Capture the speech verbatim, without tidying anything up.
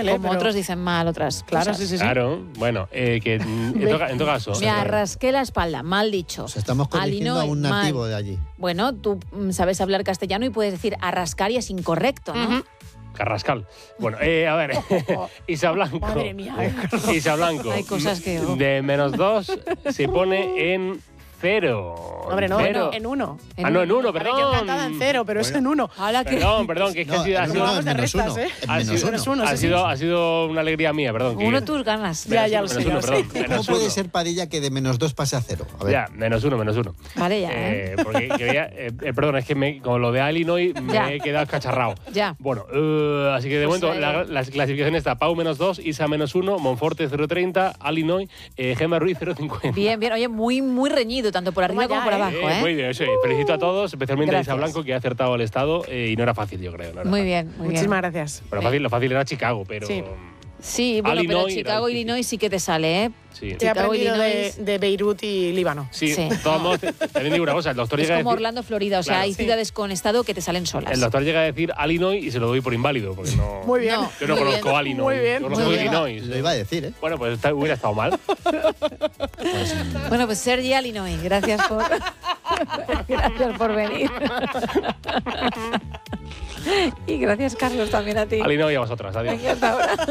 él, ¿eh? Como Pero... otros dicen mal otras Claro, cosas. sí, sí, sí. Claro, bueno, eh, que en, en, todo, en todo caso. Me arrasqué la espalda, mal dicho. Pues estamos corrigiendo a un nativo mal. de allí. Bueno, tú mm, sabes hablar castellano y puedes decir arrascar y es incorrecto, ¿no? Uh-huh. Carrascal. Bueno, eh, a ver, Isa Blanco. Madre mía. Isa Blanco. Hay cosas que... De menos dos se pone en cero. Hombre, no, cero. en uno. Ah, no, en uno, Vale, perdón. yo encantada en cero, pero Bueno, es en uno. Ojalá que... Perdón, perdón, que es que No, ha sido... Ha en sido, uno, Vamos en de menos restas, uno. ¿eh? En ha menos sido- uno. Menos uno, ha sí, sido- sí. ha sido una alegría mía, perdón. que- Uno tus ganas. Ya, ya lo menos sé, ya uno, lo perdón. sé. Menos ¿Cómo puede uno. ser, Padilla, que de menos dos pase a cero? A ver. Ya, menos uno, menos uno. Vale, ya, ¿eh? Eh, porque quería, eh, eh, perdón, es que me, con lo de Illinois me Ya. he quedado escacharrado. Ya. Bueno, eh, así que de Pues, momento eh, la, la clasificación está Pau menos dos, Isa menos uno, Monforte cero coma treinta, Illinois, eh, Gemma Ruiz cero coma cincuenta. Bien, bien. Oye, muy, muy reñido, tanto por arriba Toma como ya, por ¿eh? abajo, Eh, ¿eh? Muy bien, sí. Felicito a todos, especialmente Gracias. a Isa Blanco, que ha acertado el estado eh, y no era fácil, yo creo. No era Muy fácil. bien, muy bien. Muchísimas gracias. Pero fácil, lo fácil era Chicago, pero... Sí. Sí, bueno, pero Illinois era Chicago, difícil. Illinois sí que te sale, ¿eh? Sí, He Chicago, aprendido de, Illinois. de Beirut y Líbano. sí, Sí. de todos modos, te- también digo una cosa, el doctor Es llega a como decir... Orlando, Florida. O sea, Claro. hay Sí. ciudades con estado que te salen solas. El doctor llega a decir Illinois y se lo doy por inválido, porque no... Muy bien. No. Yo no Muy conozco bien. Illinois. Muy bien. Yo conozco Muy bien. Illinois. Lo iba a decir, ¿eh? Bueno, pues está- hubiera estado mal. Pues, Bueno, pues Sergi Illinois, gracias por, gracias por venir. Y gracias, Carlos, también a ti. Illinois y a vosotras. Adiós. Venga, hasta ahora.